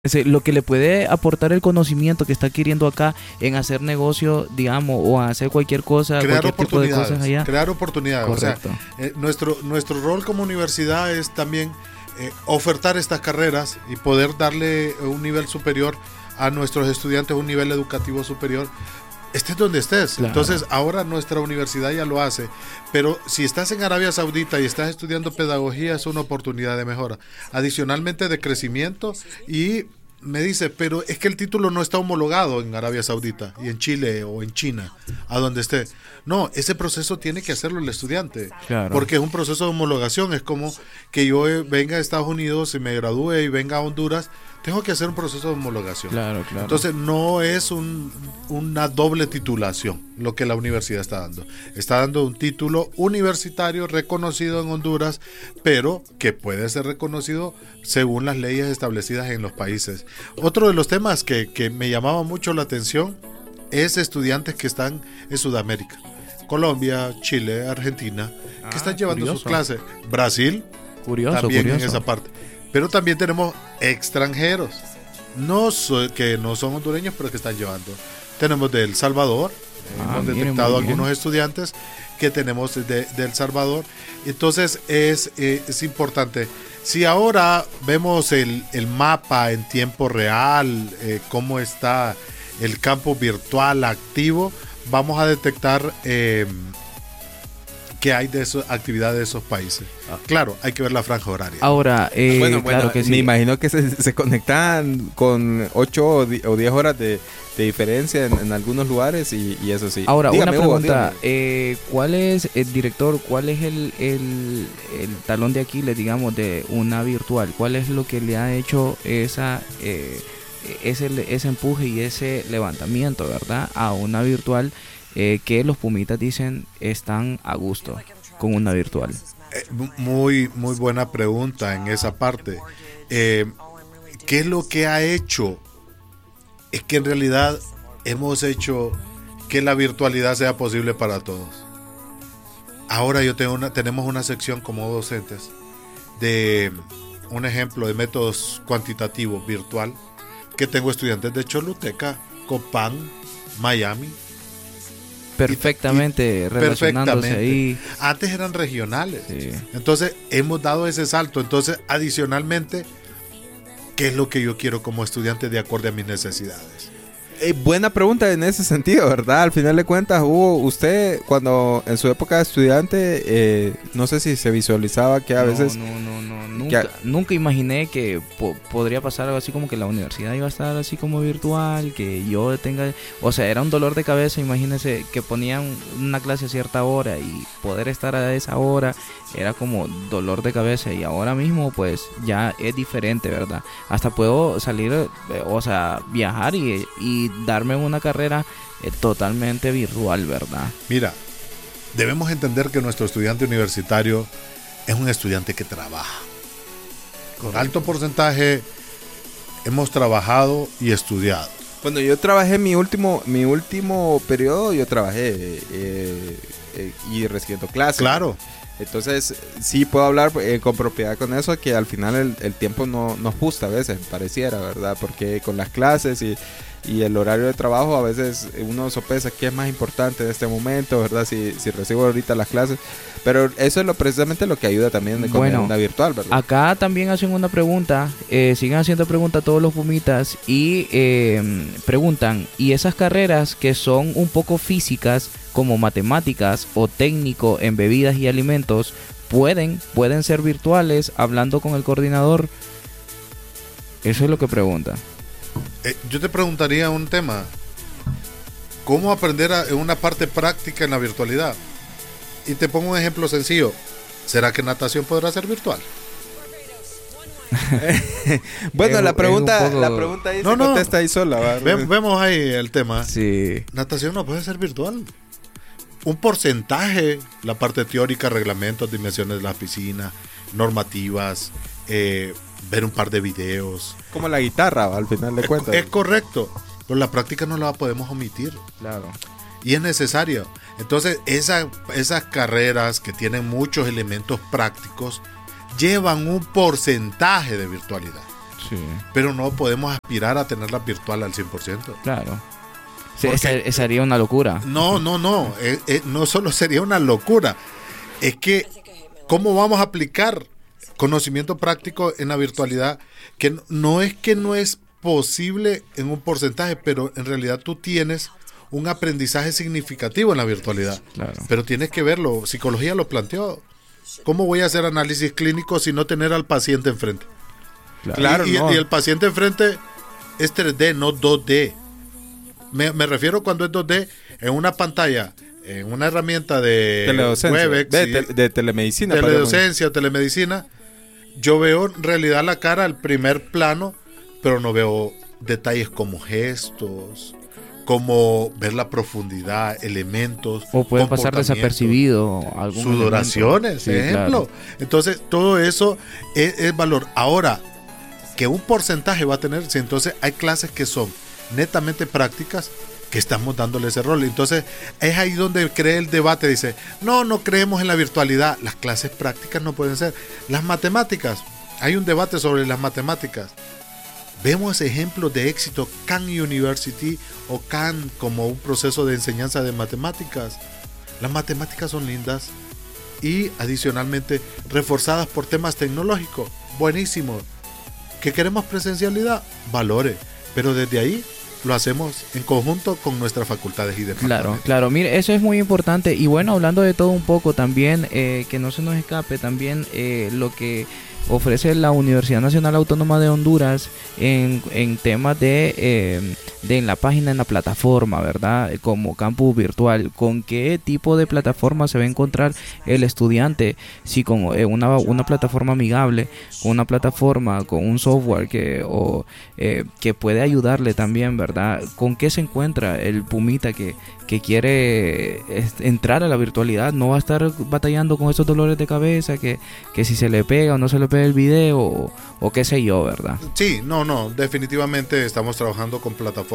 Lo que le puede aportar el conocimiento que está adquiriendo acá en hacer negocio, digamos, o hacer cualquier cosa, crear cualquier tipo de cosas allá. Crear oportunidades. Correcto. O sea, nuestro rol como universidad es también ofertar estas carreras y poder darle un nivel superior a nuestros estudiantes, un nivel educativo superior. Estés donde estés. Claro. Entonces, ahora nuestra universidad ya lo hace. Pero si estás en Arabia Saudita y estás estudiando pedagogía, es una oportunidad de mejora. Adicionalmente de crecimiento. Y me dice, pero es que el título no está homologado en Arabia Saudita y en Chile o en China, a donde esté. No, ese proceso tiene que hacerlo el estudiante. Claro. Porque es un proceso de homologación. Es como que yo venga a Estados Unidos y me gradúe y venga a Honduras. Tengo que hacer un proceso de homologación. Claro. Entonces no es una doble titulación lo que la universidad está dando. Está dando un título universitario reconocido en Honduras, pero que puede ser reconocido según las leyes establecidas en los países. Otro de los temas que me llamaba mucho la atención es estudiantes que están en Sudamérica. Colombia, Chile, Argentina, que están llevando sus clases. Brasil, también en esa parte. Pero también tenemos extranjeros, que no son hondureños, pero que están llevando. Tenemos de El Salvador, hemos detectado algunos estudiantes que tenemos de El Salvador. Entonces es importante. Si ahora vemos el mapa en tiempo real, cómo está el campo virtual activo, vamos a detectar que hay de actividad de esos países. Claro, hay que ver la franja horaria. Ahora, claro que sí. Me imagino que se conectan con 8 o 10 horas de diferencia en algunos lugares y eso sí. Ahora, dígame, una pregunta. ¿Cuál es, el director, cuál es el talón de Aquiles, digamos, de una virtual? ¿Cuál es lo que le ha hecho ese empuje y ese levantamiento, verdad, a una virtual? Que los Pumitas dicen están a gusto con una virtual. Muy buena pregunta en esa parte. ¿Qué es lo que ha hecho? Es que en realidad hemos hecho que la virtualidad sea posible para todos. Ahora tenemos una sección como docentes de un ejemplo de métodos cuantitativos virtual, que tengo estudiantes de Choluteca, Copán, Miami. Perfectamente relacionándose ahí. Antes eran regionales. Sí. Entonces hemos dado ese salto. Entonces, adicionalmente, ¿qué es lo que yo quiero como estudiante de acuerdo a mis necesidades? Buena pregunta en ese sentido, ¿verdad? Al final de cuentas, Hugo, usted cuando en su época de estudiante, no sé si se visualizaba que a veces... Nunca imaginé que podría pasar algo así como que la universidad iba a estar así como virtual, que yo tenga... O sea, era un dolor de cabeza, imagínense que ponían una clase a cierta hora y poder estar a esa hora era como dolor de cabeza, y ahora mismo pues ya es diferente, ¿verdad? Hasta puedo salir, o sea, viajar y darme una carrera totalmente virtual, ¿verdad? Mira, debemos entender que nuestro estudiante universitario es un estudiante que trabaja. Con alto porcentaje hemos trabajado y estudiado. Cuando yo trabajé mi último periodo, yo trabajé y recibiendo clases. Claro. Entonces sí puedo hablar con propiedad con eso, que al final el tiempo no nos gusta a veces, pareciera, ¿verdad? Porque con las clases y el horario de trabajo a veces uno sopesa qué es más importante en este momento, ¿verdad? Si recibo ahorita las clases, pero eso es precisamente lo que ayuda también con una virtual, ¿verdad? Acá también hacen una pregunta, siguen haciendo preguntas todos los Pumitas y preguntan, ¿y esas carreras que son un poco físicas como matemáticas o técnico en bebidas y alimentos pueden ser virtuales hablando con el coordinador? Eso es lo que pregunta. Yo te preguntaría un tema: ¿cómo aprender una parte práctica en la virtualidad? Y te pongo un ejemplo sencillo. ¿Será que natación podrá ser virtual? Bueno, la pregunta ahí se contesta ahí sola. Vemos ahí el tema. Sí. Natación no puede ser virtual. Un porcentaje, la parte teórica, reglamentos, dimensiones de la piscina, normativas, ver un par de videos. Como la guitarra, al final de cuentas. Es correcto, pero la práctica no la podemos omitir. Claro. Y es necesario. Entonces, esas carreras que tienen muchos elementos prácticos llevan un porcentaje de virtualidad. Sí. pero no podemos aspirar a tenerla virtual al 100%. Claro. Sí, sería una locura. No, no solo sería una locura, es que ¿cómo vamos a aplicar conocimiento práctico en la virtualidad? Que no es posible en un porcentaje, pero en realidad tú tienes un aprendizaje significativo en la virtualidad. Claro. Pero tienes que verlo, psicología lo planteó. ¿Cómo voy a hacer análisis clínico si no tener al paciente enfrente? Claro, y el paciente enfrente es 3D, no 2D. Me refiero cuando es 2D en una pantalla, en una herramienta de Webex, de telemedicina. Teledocencia o telemedicina. Yo veo en realidad la cara al primer plano, pero no veo detalles como gestos, como ver la profundidad, elementos. O puede pasar desapercibido algún sudoraciones, sí, ejemplo. Claro. Entonces, todo eso es valor. Ahora, que un porcentaje va a tener, si entonces hay clases que son netamente prácticas, que estamos dándole ese rol. Entonces, es ahí donde cree el debate. Dice, no creemos en la virtualidad. Las clases prácticas no pueden ser. Las matemáticas, hay un debate sobre las matemáticas. Vemos ejemplos de éxito, Khan University o Khan como un proceso de enseñanza de matemáticas. Las matemáticas son lindas y adicionalmente reforzadas por temas tecnológicos. Buenísimo. ¿Que queremos presencialidad? Valore. Pero desde ahí lo hacemos en conjunto con nuestras facultades y departamentos. Claro, mire, eso es muy importante. Y bueno, hablando de todo un poco también, que no se nos escape también lo que ofrece la Universidad Nacional Autónoma de Honduras en temas de en la página, en la plataforma, ¿verdad? Como campus virtual. ¿Con qué tipo de plataforma se va a encontrar el estudiante? Si con una plataforma amigable, con una plataforma, con un software que puede ayudarle también, ¿verdad? ¿Con qué se encuentra el pumita que quiere entrar a la virtualidad? No va a estar batallando con esos dolores de cabeza que si se le pega o no se le pega el video o qué sé yo, ¿verdad? Sí, no, definitivamente estamos trabajando con plataformas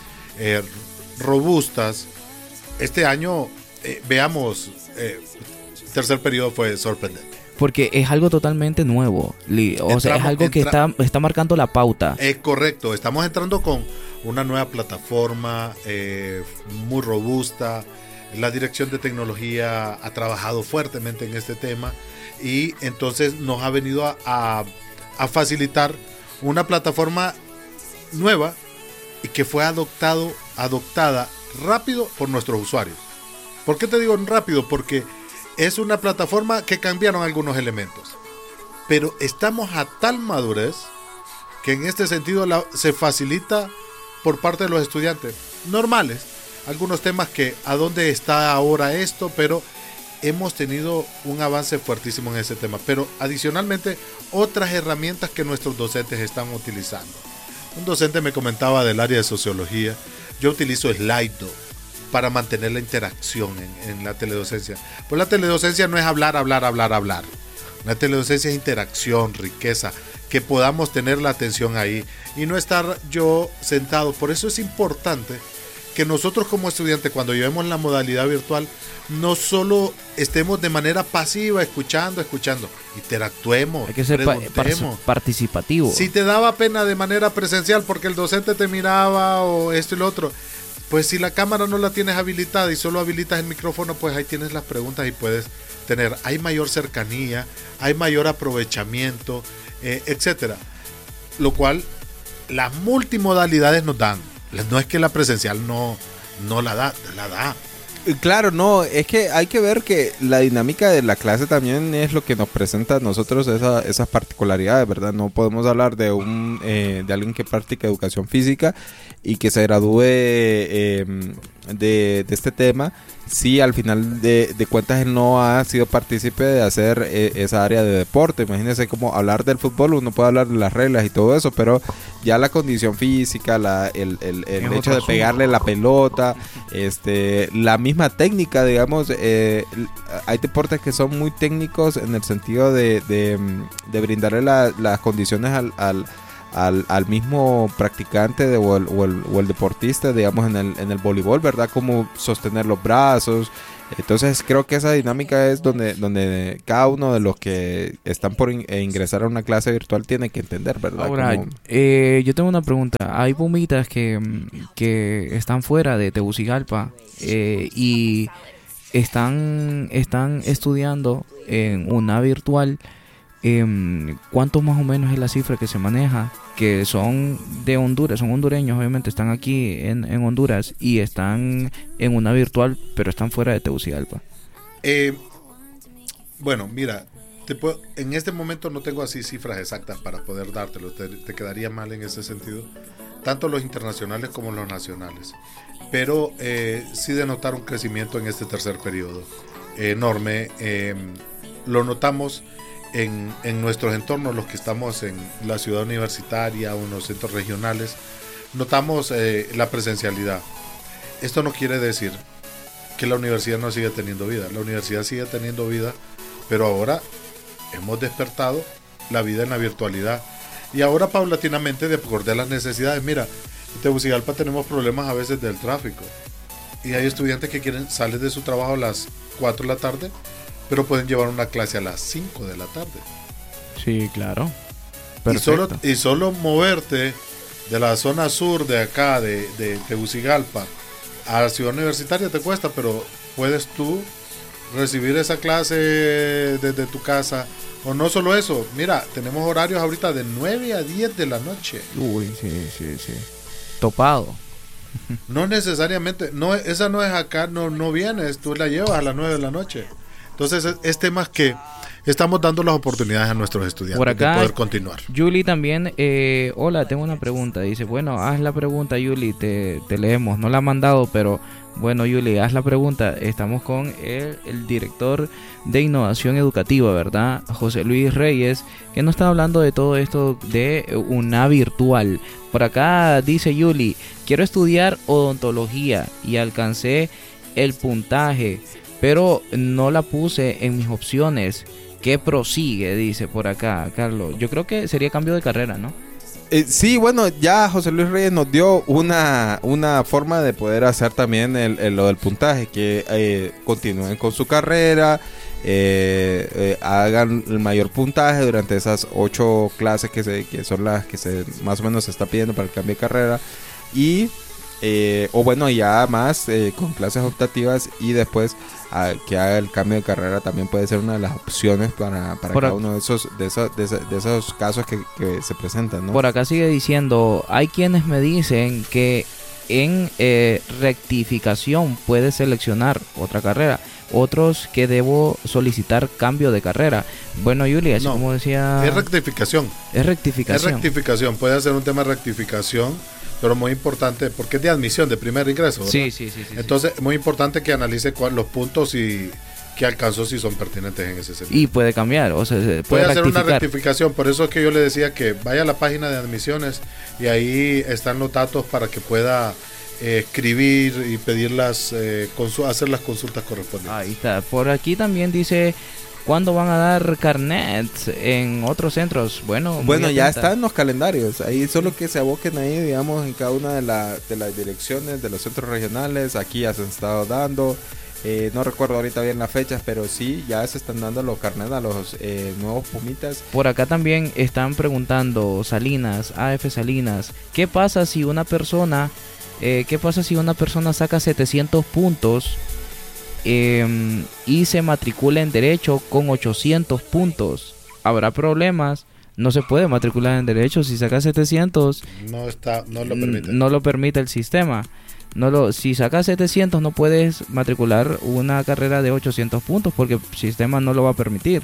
robustas. Este año, veamos, tercer periodo fue sorprendente. Porque es algo totalmente nuevo, es algo que está marcando la pauta. Es correcto, estamos entrando con una nueva plataforma muy robusta. La Dirección de Tecnología ha trabajado fuertemente en este tema y entonces nos ha venido a facilitar una plataforma nueva y que fue adoptada rápido por nuestros usuarios. ¿Por qué te digo rápido? Porque es una plataforma que cambiaron algunos elementos, pero estamos a tal madurez que en este sentido se facilita por parte de los estudiantes normales algunos temas que a dónde está ahora esto, pero hemos tenido un avance fuertísimo en ese tema. Pero adicionalmente otras herramientas que nuestros docentes están utilizando. Un docente me comentaba del área de sociología. Yo utilizo Slido para mantener la interacción en la teledocencia. Pues la teledocencia no es hablar. La teledocencia es interacción, riqueza, que podamos tener la atención ahí y no estar yo sentado. Por eso es importante que nosotros como estudiantes, cuando llevemos la modalidad virtual, no solo estemos de manera pasiva escuchando, interactuemos, hay que ser participativo. Si te daba pena de manera presencial porque el docente te miraba o esto y lo otro, pues si la cámara no la tienes habilitada y solo habilitas el micrófono, pues ahí tienes las preguntas y puedes tener, hay mayor cercanía, hay mayor aprovechamiento, etcétera. Lo cual las multimodalidades nos dan. No es que la presencial no la da. Claro, no, es que hay que ver que la dinámica de la clase también es lo que nos presenta a nosotros esas particularidades, ¿verdad? No podemos hablar de alguien que practica educación física y que se gradúe de este tema si al final de cuentas él no ha sido partícipe de hacer esa área de deporte. Imagínense como hablar del fútbol, uno puede hablar de las reglas y todo eso, pero ya la condición física, el hecho de pegarle la pelota, la misma técnica, digamos, hay deportes que son muy técnicos en el sentido de brindarle las condiciones al mismo practicante o el deportista, digamos, en el voleibol, ¿verdad? Como sostener los brazos, Entonces creo que esa dinámica es donde cada uno de los que están por ingresar a una clase virtual tiene que entender, ¿verdad? Ahora, yo tengo una pregunta. Hay pumitas que están fuera de Tegucigalpa y están estudiando en una virtual. ¿Cuánto más o menos es la cifra que se maneja? Que son de Honduras, son hondureños, obviamente están aquí en Honduras y están en una virtual, pero están fuera de Tegucigalpa. Bueno, mira, en este momento no tengo así cifras exactas para poder dártelo, te quedaría mal en ese sentido, tanto los internacionales como los nacionales, pero sí de notar un crecimiento en este tercer periodo enorme. Lo notamos en nuestros entornos, los que estamos en la ciudad universitaria o en los centros regionales, notamos la presencialidad. Esto no quiere decir que la universidad no siga teniendo vida. La universidad sigue teniendo vida, pero ahora hemos despertado la vida en la virtualidad. Y ahora paulatinamente, de acuerdo a las necesidades, mira, en Tegucigalpa tenemos problemas a veces del tráfico. Y hay estudiantes que salen de su trabajo a las 4 de la tarde, pero pueden llevar una clase a las 5 de la tarde. Sí, claro. Y solo moverte de la zona sur de acá, de Tegucigalpa, a la ciudad universitaria te cuesta, pero puedes tú recibir esa clase desde tu casa. O no solo eso, mira, tenemos horarios ahorita de 9 a 10 de la noche. Uy, sí. Topado. No necesariamente, esa no es acá, no vienes, tú la llevas a las 9 de la noche. Entonces es temas que estamos dando las oportunidades a nuestros estudiantes por acá, de poder continuar. Yuli también, hola, tengo una pregunta. Dice, bueno, haz la pregunta, Yuli, te leemos. No la ha mandado, pero bueno, Yuli, haz la pregunta. Estamos con el director de innovación educativa, ¿verdad? José Luis Reyes, que nos está hablando de todo esto de una virtual. Por acá dice Yuli, quiero estudiar odontología y alcancé el puntaje, pero no la puse en mis opciones. ¿Qué prosigue? Dice por acá, Carlos. Yo creo que sería cambio de carrera, ¿no? Sí, bueno, ya José Luis Reyes nos dio una forma de poder hacer también lo del puntaje, que continúen con su carrera, hagan el mayor puntaje durante esas 8 clases que son las que más o menos se está pidiendo para el cambio de carrera, y o bueno, ya más con clases optativas, y después que haga el cambio de carrera también puede ser una de las opciones para cada uno de esos casos que se presentan, ¿no? Por acá sigue diciendo, hay quienes me dicen que en rectificación puedes seleccionar otra carrera, otros que debo solicitar cambio de carrera. Bueno, Yuli, así como decía... Es rectificación. Es rectificación, puede ser un tema de rectificación, pero muy importante, porque es de admisión, de primer ingreso, ¿verdad? Sí. Entonces, muy importante que analice los puntos y que alcanzó, si son pertinentes en ese sentido. Y puede cambiar, o sea, puede hacer una rectificación. Por eso es que yo le decía que vaya a la página de admisiones y ahí están los datos para que pueda escribir y pedir hacer las consultas correspondientes. Ahí está. Por aquí también dice... ¿Cuándo van a dar carnets en otros centros? Bueno, ya están los calendarios. Ahí solo que se aboquen ahí, digamos, en cada una de las direcciones de los centros regionales. Aquí ya se han estado dando. No recuerdo ahorita bien las fechas, pero sí, ya se están dando los carnets a los nuevos pumitas. Por acá también están preguntando Salinas, AF Salinas, ¿qué pasa si una persona saca 700 puntos y se matricula en Derecho con 800 puntos? ¿Habrá problemas? No se puede matricular en Derecho si saca 700. No lo permite. No lo permite el sistema. Si sacas 700 no puedes matricular una carrera de 800 puntos porque el sistema no lo va a permitir.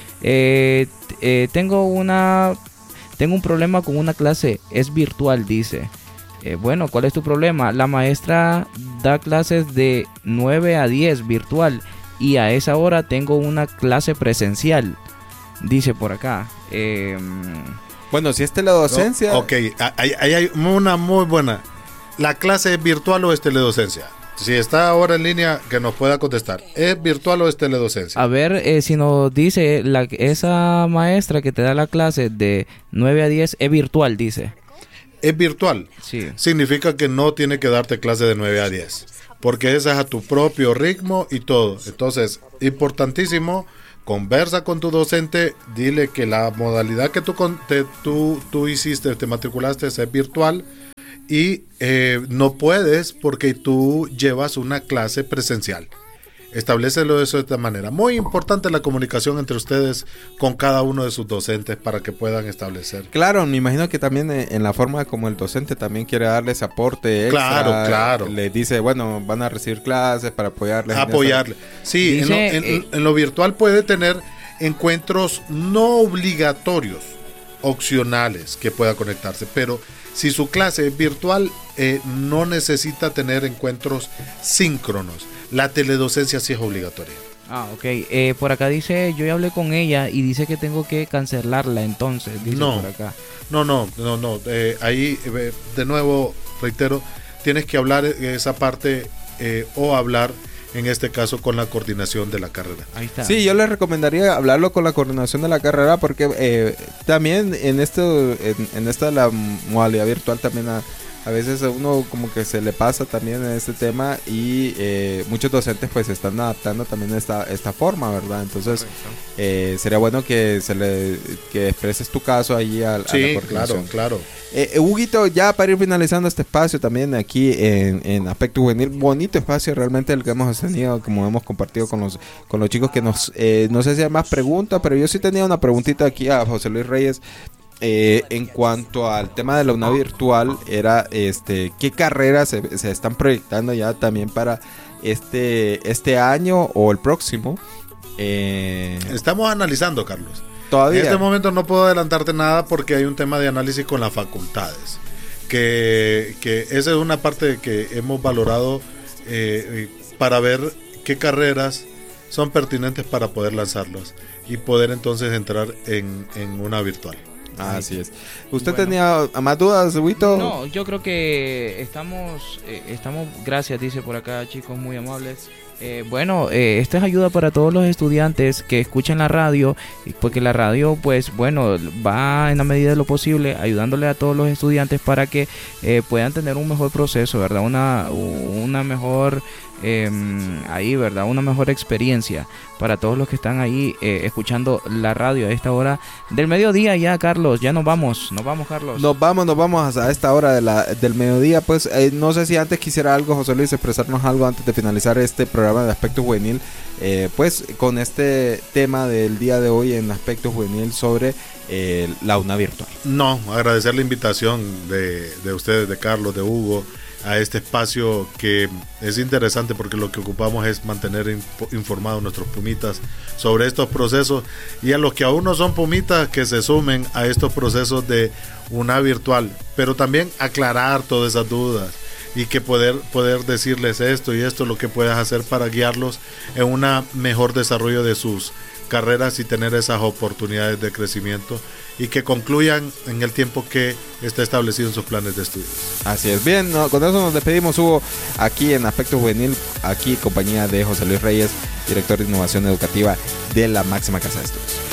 Tengo un problema con una clase, es virtual, dice. Bueno, ¿cuál es tu problema? La maestra da clases de 9 a 10 virtual y a esa hora tengo una clase presencial, dice por acá. Bueno, si es teledocencia... No, ok, ahí hay una muy buena. ¿La clase es virtual o es teledocencia? Si está ahora en línea, que nos pueda contestar. ¿Es virtual o es teledocencia? A ver, si nos dice esa maestra que te da la clase de 9 a 10 es virtual, dice. Es virtual. Sí. Significa que no tiene que darte clase de 9 a 10. porque ese es a tu propio ritmo y todo. Entonces, importantísimo, conversa con tu docente, dile que la modalidad que tú hiciste, te matriculaste, es virtual, y no puedes porque tú llevas una clase presencial. Establécelo eso de esta manera. Muy importante la comunicación entre ustedes con cada uno de sus docentes para que puedan establecer. Claro, me imagino que también en la forma como el docente también quiere darles aporte extra. Claro. Le dice, bueno, van a recibir clases para apoyarles. Apoyarle. Sí, en lo virtual puede tener encuentros no obligatorios, opcionales, que pueda conectarse, pero si su clase es virtual, no necesita tener encuentros síncronos. La teledocencia sí es obligatoria. Ok. Por acá dice, yo ya hablé con ella y dice que tengo que cancelarla entonces. Dice No, por acá. No. Ahí, de nuevo, reitero, tienes que hablar esa parte o hablar, en este caso, con la coordinación de la carrera. Ahí está. Sí, yo les recomendaría hablarlo con la coordinación de la carrera porque también en esta la modalidad virtual también a veces a uno como que se le pasa también en este tema y muchos docentes pues se están adaptando también a esta forma, ¿verdad? Entonces sería bueno que que expreses tu caso allí a la coordinación. Claro. Huguito, ya para ir finalizando este espacio también aquí en Aspecto Juvenil, bonito espacio realmente el que hemos tenido, como hemos compartido con los chicos que no sé si hay más preguntas, pero yo sí tenía una preguntita aquí a José Luis Reyes. En cuanto al tema de la UNA virtual, era ¿qué carreras se están proyectando ya también para este año o el próximo? Estamos analizando, Carlos. Todavía. En este momento no puedo adelantarte nada porque hay un tema de análisis con las facultades. Que esa es una parte que hemos valorado para ver qué carreras son pertinentes para poder lanzarlos y poder entonces entrar en una virtual. Así es. ¿Usted tenía más dudas, Huguito? No, yo creo que estamos, gracias, dice por acá, chicos muy amables. Esta es ayuda para todos los estudiantes que escuchan la radio, porque la radio, pues bueno, va en la medida de lo posible ayudándole a todos los estudiantes para que puedan tener un mejor proceso, ¿verdad? Una mejor ¿verdad? Una mejor experiencia para todos los que están ahí escuchando la radio a esta hora del mediodía ya, Carlos. Ya nos vamos, Carlos. Nos vamos a esta hora del mediodía. Pues no sé si antes quisiera algo, José Luis, expresarnos algo antes de finalizar este programa de Aspecto Juvenil, pues con este tema del día de hoy en Aspecto Juvenil sobre la UNA virtual. No, agradecer la invitación de ustedes, de Carlos, de Hugo, a este espacio que es interesante porque lo que ocupamos es mantener informados a nuestros pumitas sobre estos procesos, y a los que aún no son pumitas que se sumen a estos procesos de UNA virtual, pero también aclarar todas esas dudas y que poder decirles esto y esto, lo que puedas hacer para guiarlos en un mejor desarrollo de sus carreras y tener esas oportunidades de crecimiento y que concluyan en el tiempo que está establecido en sus planes de estudios. Así es. Bien, con eso nos despedimos, Hugo, aquí en Aspecto Juvenil, aquí en compañía de José Luis Reyes, director de Innovación Educativa de la Máxima Casa de Estudios.